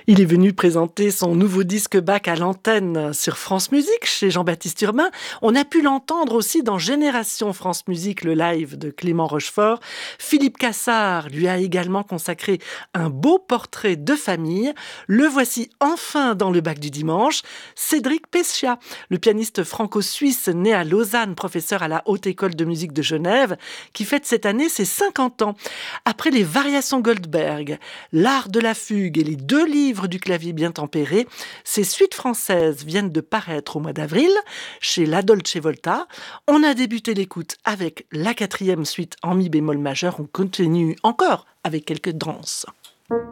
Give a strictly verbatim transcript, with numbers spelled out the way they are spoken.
Il est venu présenter son nouveau disque Bach à l'antenne sur France Musique chez Jean-Baptiste Urbain. On a pu l'entendre aussi dans Génération France Musique, le live de Clément Rochefort. Philippe Cassard lui a également consacré un beau portrait de famille. Le voici enfin dans le Bach du dimanche. Cédric Pescia, le pianiste franco-suisse né à Lausanne, professeur à la Haute École de musique de Genève, qui fête cette année ses cinquante ans. Après les variations Goldberg, l'art de la fugue et les deux livres du clavier bien tempéré, ces suites françaises viennent de paraître au mois d'avril chez La Dolce Volta. On a débuté l'écoute avec la quatrième suite en mi bémol majeur. On continue encore avec quelques danses.